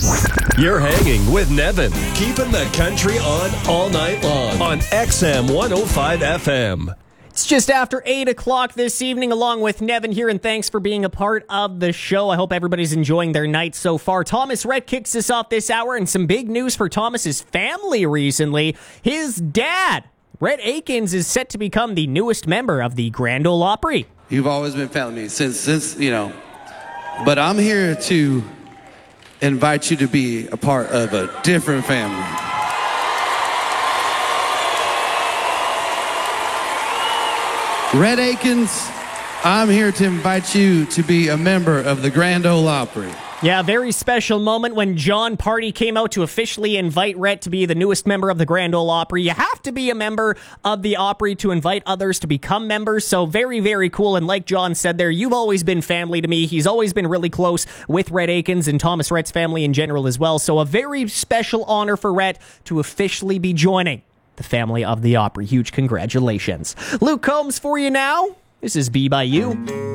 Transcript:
You're hanging with Nevin, keeping the country on all night long on XM 105 FM. It's just after 8 o'clock this evening, along with Nevin here, and thanks for being a part of the show. I hope everybody's enjoying their night so far. Thomas Rhett kicks us off this hour, and some big news for Thomas's family recently. His dad, Rhett Akins, is set to become the newest member of the Grand Ole Opry. You've always been family since but I'm here to invite you to be a part of a different family. Rhett Akins, I'm here to invite you to be a member of the Grand Ole Opry. Yeah, a very special moment when Jon Pardi came out to officially invite Rhett to be the newest member of the Grand Ole Opry. You have to be a member of the Opry to invite others to become members, so very, very cool. And like John said there, you've always been family to me. He's always been really close with Rhett Akins and Thomas Rhett's family in general as well, so a very special honor for Rhett to officially be joining the family of the Opry. Huge congratulations. Luke Combs for you now. This is Be By You.